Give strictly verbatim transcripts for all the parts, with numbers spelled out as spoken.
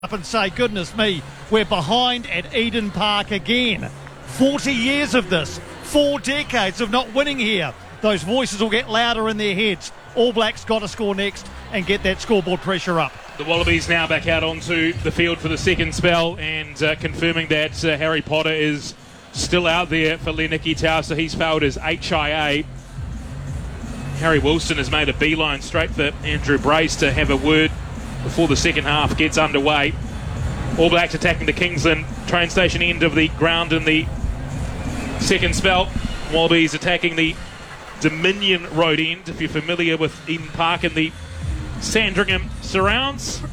up and say, goodness me, we're behind at Eden Park again. forty years of this, four decades of not winning here. Those voices will get louder in their heads. All Blacks got to score next and get that scoreboard pressure up. The Wallabies now back out onto the field for the second spell, and uh, confirming that uh, Harry Potter is still out there for Leniki Tau, so he's failed his H I A. Harry Wilson has made a beeline straight for Andrew Brace to have a word before the second half gets underway. All Blacks attacking the Kingsland train station end of the ground in the second spell. Wallabies attacking the Dominion Road end, if you're familiar with Eden Park and the Sandringham surrounds.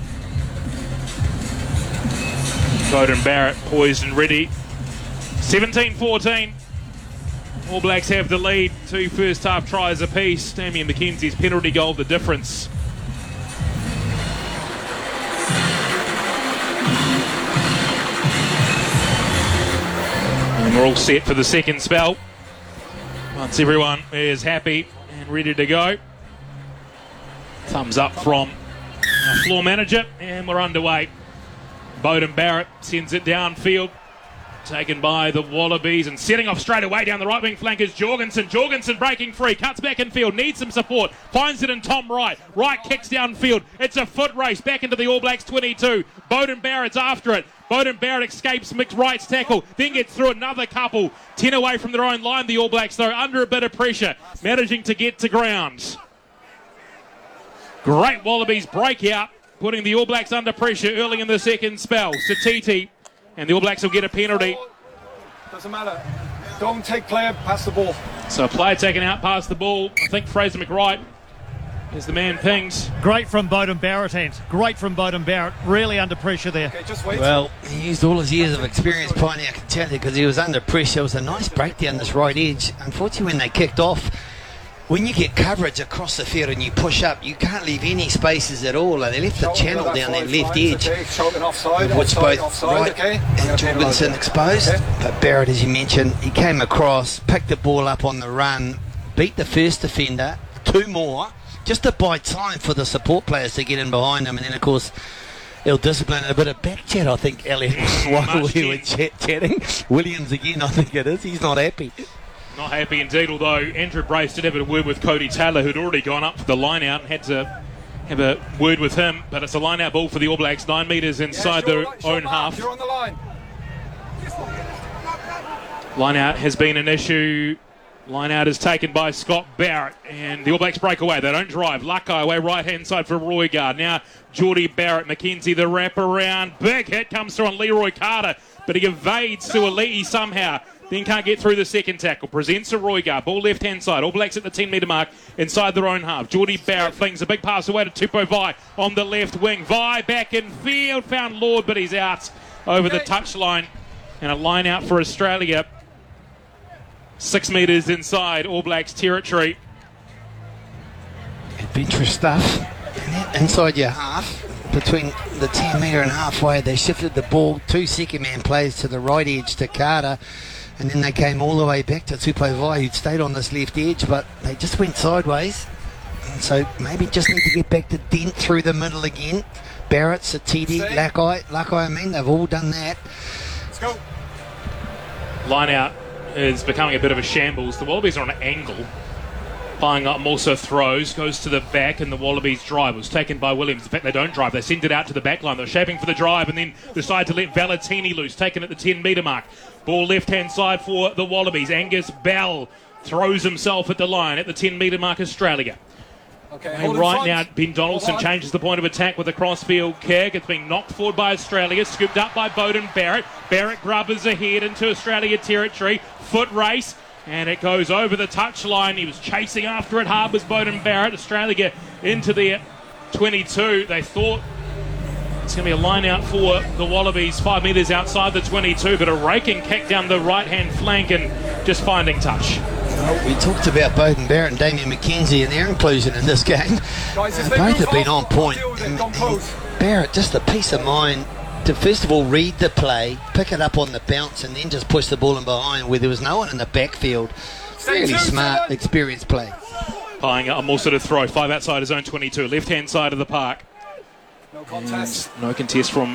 Beauden Barrett poised and ready. seventeen fourteen. All Blacks have the lead. Two first half tries apiece. Damian McKenzie's penalty goal, the difference. And we're all set for the second spell. Once everyone is happy and ready to go. Thumbs up from our floor manager, and we're underway. Beauden Barrett sends it downfield. Taken by the Wallabies, and setting off straight away down the right wing flank is Jorgensen. Jorgensen breaking free, cuts back in field, needs some support, finds it in Tom Wright. Wright kicks downfield. It's a foot race back into the All Blacks twenty-two. Beauden Barrett's after it. Beauden Barrett escapes Mick Wright's tackle, then gets through another couple. ten away from their own line, the All Blacks, though, under a bit of pressure, managing to get to ground. Great Wallabies breakout, putting the All Blacks under pressure early in the second spell. Satiti. And the All Blacks will get a penalty. Doesn't matter. Don't take play past the ball. So a player taken out past the ball. I think Fraser McWright is the man pinged. Great from Beauden Barrett, Ant. Great from Beauden Barrett. Really under pressure there. Okay, just wait. Well, he used all his years of experience, Piney, I can tell you, because he was under pressure. It was a nice break down this right edge. Unfortunately, when they kicked off, when you get coverage across the field and you push up, you can't leave any spaces at all. And they left the channel down that left edge, which both Wright and Jorgensen exposed. But Barrett, as you mentioned, he came across, picked the ball up on the run, beat the first defender, two more, just to buy time for the support players to get in behind him. And then, of course, ill discipline and a bit of back chat, I think, Elliot, while we were chat- chatting. Williams again, I think it is. He's not happy. Not happy indeed, although Andrew Brace did have a word with Cody Taylor, who'd already gone up for the line-out and had to have a word with him. But it's a line-out ball for the All Blacks, nine metres inside yeah, their right, own mark, half. You're on the line. Line-out has been an issue. Line-out is taken by Scott Barrett, and the All Blacks break away. They don't drive. Lakai away right-hand side for Roigard. Now Geordie Barrett, McKenzie the wrap-around. Big hit comes through on Leroy Carter, but he evades Suoliti somehow. Then can't get through the second tackle. Presents to Roigard. Ball left-hand side. All Blacks at the ten metre mark inside their own half. Geordie Barrett flings a big pass away to Tupou Vai on the left wing. Vai back in field. Found Lord, but he's out over the touchline. And a line out for Australia. Six metres inside All Blacks territory. Adventurous stuff. Inside your half, between the ten metre and halfway, they shifted the ball. Two second-man plays to the right edge to Carter. And then they came all the way back to Tupou Vai, who'd stayed on this left edge, but they just went sideways. And so maybe just need to get back to Dent through the middle again. Barrett, Satiti, Lakai, Lakai, I mean, they've all done that. Let's go. Line out is becoming a bit of a shambles. The Wallabies are on an angle. Buying up Musa throws, goes to the back, and the Wallabies drive. It was taken by Williams. In fact, they don't drive. They send it out to the back line. They're shaping for the drive and then decide to let Valentini loose, taken at the ten metre mark. Ball left-hand side for the Wallabies. Angus Bell throws himself at the line at the ten metre mark, Australia. Okay, and right now, Ben Donaldson changes the point of attack with a crossfield kick. It's being knocked forward by Australia, scooped up by Beauden Barrett. Barrett grubbers ahead into Australia territory. Foot race. And it goes over the touchline. He was chasing after it hard, was Beauden Barrett. Australia into their twenty-two. They thought it's going to be a line out for the Wallabies, five metres outside the twenty-two, but a raking kick down the right-hand flank and just finding touch. Well, we talked about Beauden Barrett and Damian McKenzie and their inclusion in this game. Guys, uh, both have been on point. And, and Barrett, just a peace of mind to first of all read the play, pick it up on the bounce, and then just push the ball in behind where there was no one in the backfield. Really smart, experienced play. Playing a more sort of throw, five outside his own twenty-two, left-hand side of the park. No contest. No contest from